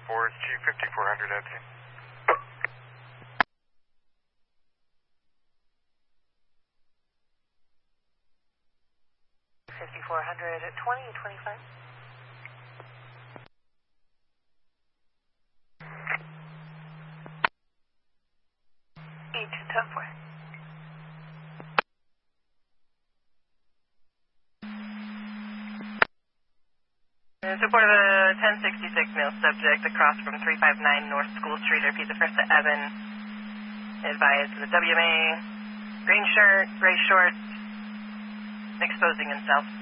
4 is G5400 out here. 5400 at 20 and 25. Each 10-4. In support of a 1066 male subject across from 359 North School Street, repeat the first to Evan. Advised the WMA, green shirt, gray shorts, exposing himself.